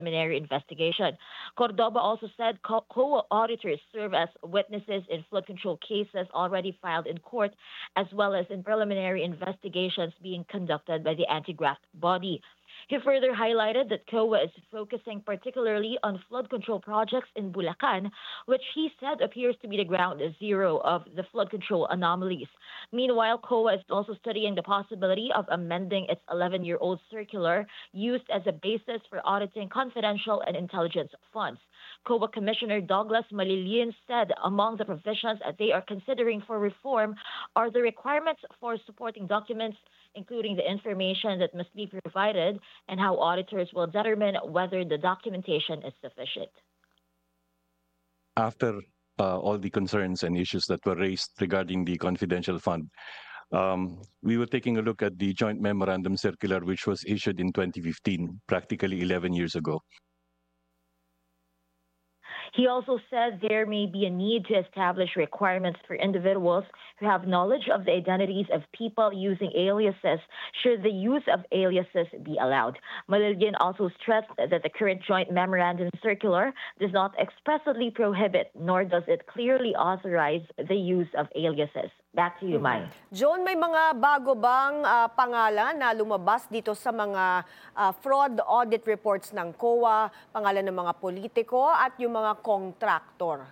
preliminary investigation. Cordoba also said COA auditors serve as witnesses in flood control cases already filed in court, as well as in preliminary investigations being conducted by the anti-graft body. He further highlighted that COA is focusing particularly on flood control projects in Bulacan, which he said appears to be the ground zero of the flood control anomalies. Meanwhile, COA is also studying the possibility of amending its 11-year-old circular used as a basis for auditing confidential and intelligence funds. COA Commissioner Douglas Malilin said among the provisions that they are considering for reform are the requirements for supporting documents, including the information that must be provided and how auditors will determine whether the documentation is sufficient. After all the concerns and issues that were raised regarding the confidential fund, we were taking a look at the joint memorandum circular, which was issued in 2015, practically 11 years ago. He also said there may be a need to establish requirements for individuals who have knowledge of the identities of people using aliases should the use of aliases be allowed. Malilin also stressed that the current joint memorandum circular does not expressly prohibit nor does it clearly authorize the use of aliases. Back to you, Mai. John, may mga bago bang pangalan na lumabas dito sa mga fraud audit reports ng COA, pangalan ng mga politiko at yung mga kontraktor?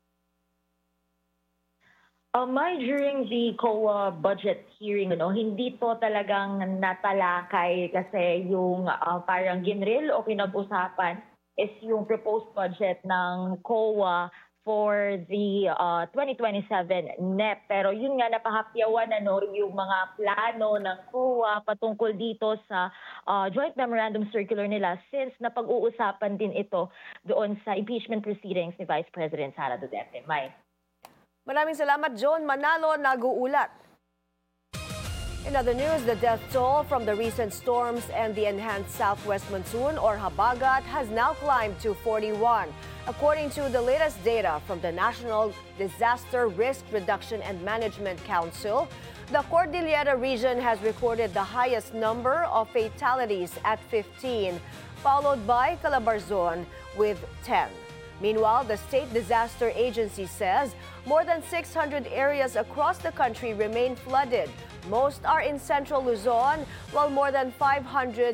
Mai, during the COA budget hearing, hindi to talagang natalakay kasi yung parang ginril o pinag-usapan is yung proposed budget ng COA for the 2027 NEP. Pero yun nga, napahapyawan yung mga plano ng COA patungkol dito sa joint memorandum circular nila since napag-uusapan din ito doon sa impeachment proceedings ni Vice President Sara Duterte. Mai. Maraming salamat, John Manalo, nag-uulat. In other news, the death toll from the recent storms and the enhanced southwest monsoon, or Habagat, has now climbed to 41. According to the latest data from the National Disaster Risk Reduction and Management Council, the Cordillera region has recorded the highest number of fatalities at 15, followed by Calabarzon with 10. Meanwhile, the State Disaster Agency says more than 600 areas across the country remain flooded. Most are in central Luzon, while more than 500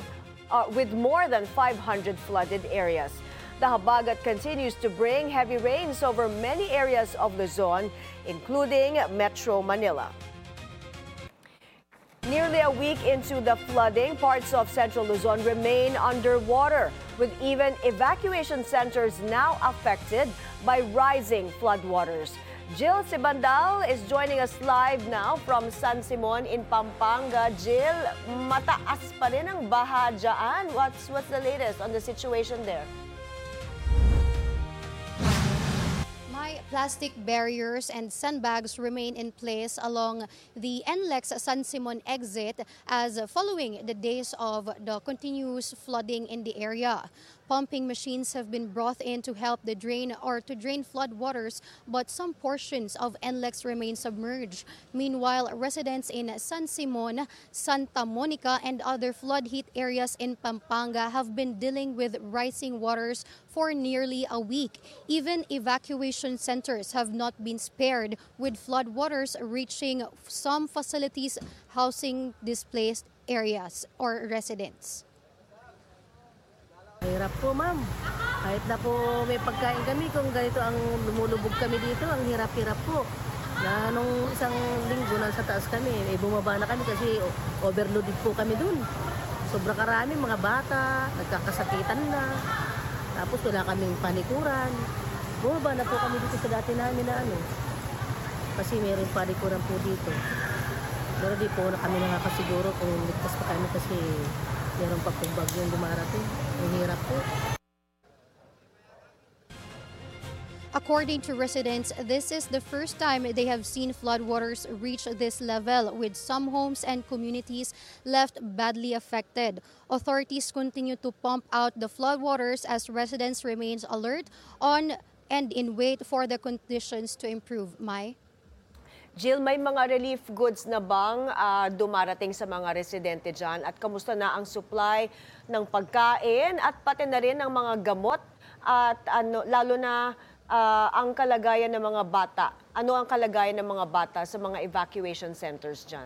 flooded areas. The Habagat continues to bring heavy rains over many areas of Luzon, including Metro Manila. Nearly a week into the flooding, parts of central Luzon remain underwater, with even evacuation centers now affected by rising floodwaters. Jill Sibandal is joining us live now from San Simon in Pampanga. Jill, mataas pa rin ang baha dyan. What's the latest on the situation there? Plastic barriers and sandbags remain in place along the NLEX San Simon exit as following the days of the continuous flooding in the area. Pumping machines have been brought in to help drain flood waters, but some portions of NLEX remain submerged. Meanwhile, residents in San Simon, Santa Monica, and other flood-hit areas in Pampanga have been dealing with rising waters for nearly a week. Even evacuation centers have not been spared, with flood waters reaching some facilities housing displaced areas or residents. Hirap po, ma'am. Kahit na po may pagkain kami, kung ganito ang lumulubog kami dito, ang hirap-hirap po. Na nung isang linggo nasa taas kami, bumaba na kami kasi overloaded po kami dun. Sobra karami, mga bata, nagkakasakitan na. Tapos wala kaming panikuran. Bumaba na po kami dito sa dati namin na kasi mayroong panikuran po dito. Pero di po na kami nakakasiguro kung ligtas pa kami kasi mayroong pa pong bagyong dumarating. Ang hirap po. According to residents, this is the first time they have seen floodwaters reach this level, with some homes and communities left badly affected. Authorities continue to pump out the floodwaters as residents remain alert on and in wait for the conditions to improve. Mai? Jill, may mga relief goods na bang dumarating sa mga residente dyan? At kamusta na ang supply ng pagkain at pati na rin ng mga gamot? At lalo na ang kalagayan ng mga bata. Ano ang kalagayan ng mga bata sa mga evacuation centers dyan?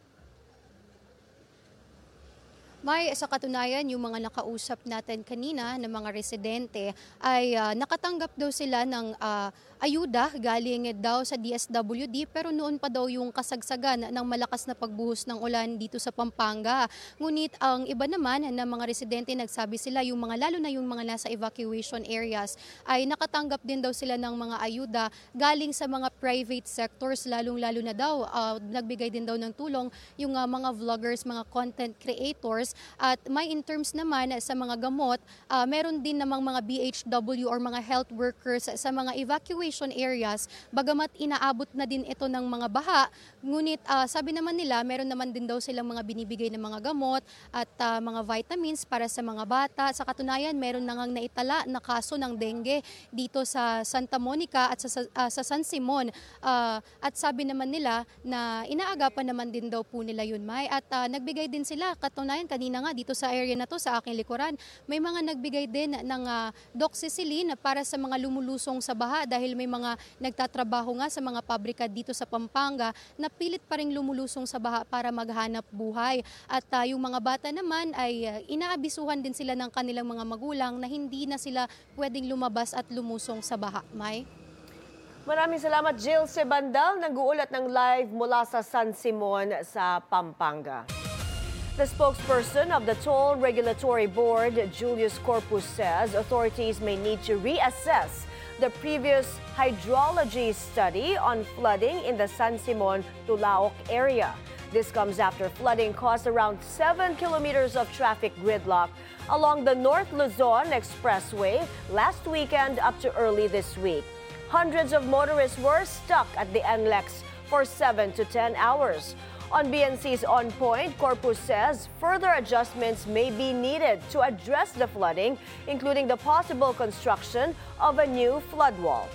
May sa katunayan, yung mga nakausap natin kanina ng mga residente ay nakatanggap daw sila ng ayuda galing daw sa DSWD, pero noon pa daw yung kasagsagan ng malakas na pagbuhos ng ulan dito sa Pampanga. Ngunit ang iba naman na mga residente, nagsabi sila yung mga, lalo na yung mga nasa evacuation areas, ay nakatanggap din daw sila ng mga ayuda galing sa mga private sectors, lalong-lalo na daw nagbigay din daw ng tulong yung mga vloggers, mga content creators. At may in terms naman sa mga gamot, meron din namang mga BHW or mga health workers sa mga evacuation areas, bagamat inaabot na din ito ng mga baha. Ngunit sabi naman nila, meron naman din daw silang mga binibigay ng mga gamot at mga vitamins para sa mga bata. Sa katunayan, meron nang naitala na kaso ng dengue dito sa Santa Monica at sa San Simon. At sabi naman nila na inaagapan naman din daw po nila yun, May. At nagbigay din sila, katunayan kanina nga dito sa area na to sa aking likuran, may mga nagbigay din ng doxycycline para sa mga lumulusong sa baha dahil may mga nagtatrabaho nga sa mga pabrika dito sa Pampanga na pilit pa rin lumulusong sa baha para maghanap buhay. At yung mga bata naman ay inaabisuhan din sila ng kanilang mga magulang na hindi na sila pwedeng lumabas at lumusong sa baha. May? Maraming salamat, Jill Sebandal, nag-uulat ng live mula sa San Simon sa Pampanga. The spokesperson of the Toll Regulatory Board, Julius Corpus, says authorities may need to reassess the previous hydrology study on flooding in the San Simon, Tulaok area. This comes after flooding caused around 7 kilometers of traffic gridlock along the North Luzon Expressway last weekend up to early this week. Hundreds of motorists were stuck at the NLEX for 7 to 10 hours. On BNC's On Point, Corpus says further adjustments may be needed to address the flooding, including the possible construction of a new flood wall.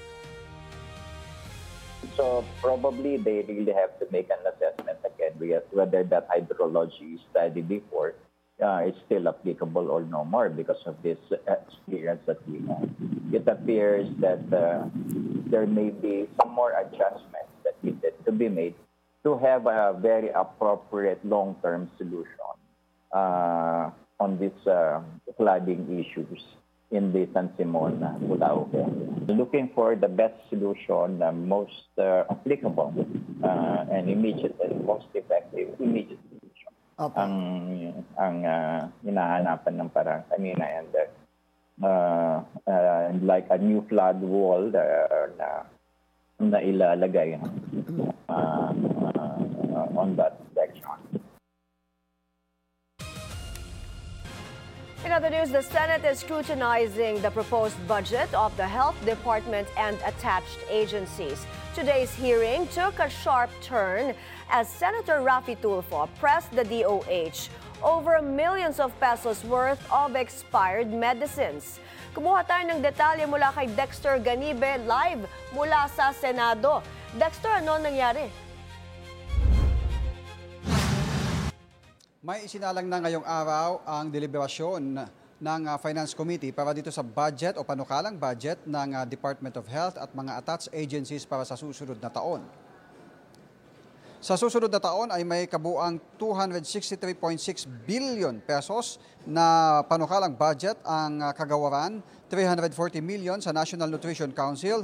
So probably they really have to make an assessment again whether that hydrology study before is still applicable or no more because of this experience that we have. It appears that there may be some more adjustments that needed to be made to have a very appropriate long-term solution on these flooding issues in the San Simon, Tulaok area. Looking for the best solution, most applicable and immediate, and most effective immediate solution. Okay. Ang hinahanapan ng parang kanina, and like a new flood wall na ilalagay on that section. In other news, the Senate is scrutinizing the proposed budget of the Health Department and attached agencies. Today's hearing took a sharp turn as Senator Raffy Tulfo pressed the DOH over millions of pesos worth of expired medicines. Kumuha tayo ng detalye mula kay Dexter Ganibe live mula sa Senado. Dexter, ano nangyari? May isinalang na ngayong araw ang deliberasyon ng Finance Committee para dito sa budget o panukalang budget ng Department of Health at mga attached agencies para sa susunod na taon. Sa susunod na taon ay may kabuang 263.6 billion pesos na panukalang budget ang kagawaran, 340 million sa National Nutrition Council,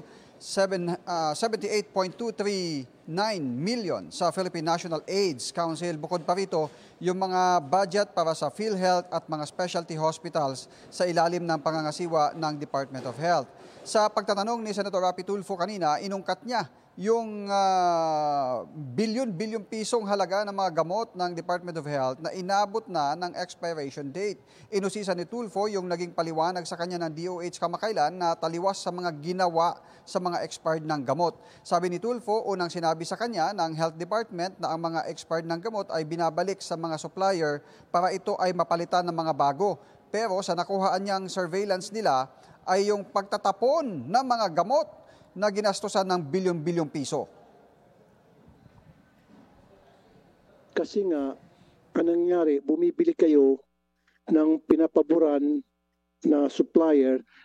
78.239 million sa Philippine National AIDS Council. Bukod pa rito, yung mga budget para sa PhilHealth at mga specialty hospitals sa ilalim ng pangangasiwa ng Department of Health. Sa pagtatanong ni Senator Raffy Tulfo kanina, inungkat niya yung bilyon-bilyong pisong halaga ng mga gamot ng Department of Health na inabot na ng expiration date. Inusisa ni Tulfo yung naging paliwanag sa kanya ng DOH kamakailan na taliwas sa mga ginawa sa mga expired ng gamot. Sabi ni Tulfo, unang sinabi sa kanya ng Health Department na ang mga expired ng gamot ay binabalik sa mga supplier para ito ay mapalitan ng mga bago. Pero sa nakuhaan niyang surveillance nila ay yung pagtatapon ng mga gamot na ginastusan ng bilyon-bilyong piso. Kasi nga, ang nangyari, bumibili kayo ng pinapaboran na supplier